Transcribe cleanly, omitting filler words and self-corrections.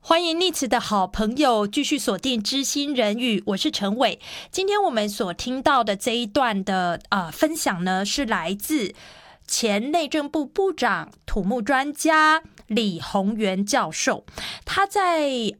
欢迎逆词的好朋友继续锁定知心人语，我是陈伟。今天我们所听到的这一段的分享呢，是来自前内政部部长、土木专家李鸿源教授。他在